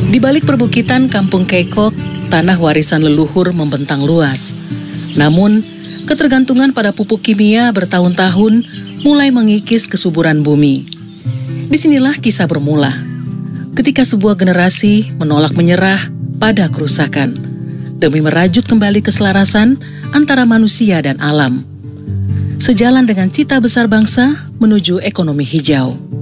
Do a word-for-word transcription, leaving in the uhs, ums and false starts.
Di balik perbukitan Kampung Kekok, tanah warisan leluhur membentang luas. Namun, ketergantungan pada pupuk kimia bertahun-tahun mulai mengikis kesuburan bumi. Disinilah kisah bermula, ketika sebuah generasi menolak menyerah pada kerusakan, demi merajut kembali keselarasan antara manusia dan alam. Sejalan dengan cita besar bangsa menuju ekonomi hijau.